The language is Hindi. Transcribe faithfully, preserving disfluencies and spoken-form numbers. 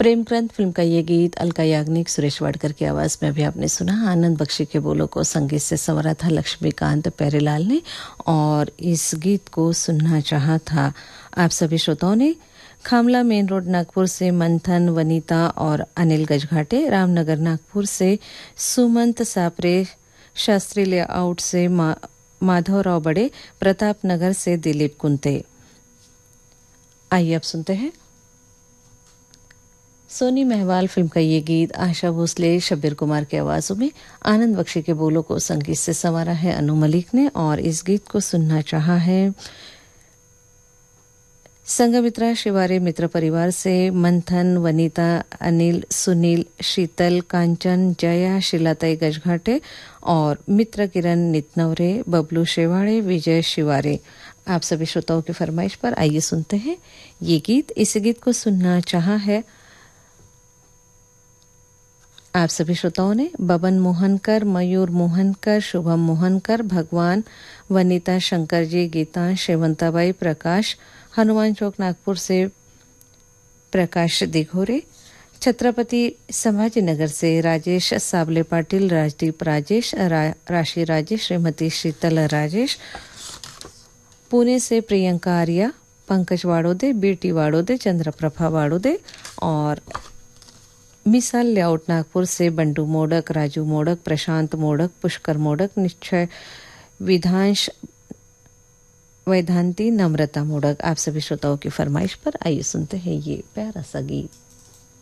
प्रेम ग्रंथ फिल्म का ये गीत अलका याग्निक सुरेश वाडकर की आवाज में भी आपने सुना। आनंद बख्शी के बोलों को संगीत से संवारा था लक्ष्मीकांत प्यारेलाल ने और इस गीत को सुनना चाहा था आप सभी श्रोताओं ने। खामला मेन रोड नागपुर से मंथन, वनीता और अनिल गजघाटे, रामनगर नागपुर से सुमंत सापरे, शास्त्री लेआउट से मा, माधवराव बड़े, प्रताप नगर से दिलीप कुंते। आइए अब सुनते हैं सोनी मेहवाल फिल्म का ये गीत आशा भोसले, शब्बीर कुमार की आवाजों में। आनंद बख्शी के बोलों को संगीत से संवारा है अनु मलिक ने और इस गीत को सुनना चाहा है संगमित्रा शिवारे मित्र परिवार से मंथन, वनीता, अनिल, सुनील, शीतल, कांचन, जया, शिलाताई गजघाटे और मित्र किरण नितनवरे, बबलू शेवाड़े, विजय शिवारे। आप सभी श्रोताओं की फरमाइश पर आइए सुनते हैं ये गीत। इस गीत को सुनना चाहा है आप सभी श्रोताओं ने बबन मोहनकर, मयूर मोहनकर, शुभम मोहनकर, भगवान, वनीता, शंकर जी, गीता, शेवंताबाई, प्रकाश, हनुमान चौक नागपुर से प्रकाश दिघोरे, छत्रपति संभाजीनगर से राजेश साबले पाटिल, राजदीप राजेश, रा, राशि राजेश, श्रीमती शीतल राजेश, पुणे से प्रियंका आर्या, पंकज वाड़ोदे, बेटी वाड़ोदे, चंद्रप्रभा वाड़ोदे और मिसाल लेआउट नागपुर से बंडू मोडक, राजू मोडक, प्रशांत मोडक, पुष्कर मोडक, निश्चय विधांश, वैधांती, नम्रता मोडक। आप सभी श्रोताओं की फरमाइश पर आइए सुनते हैं ये प्यारा सा गीत।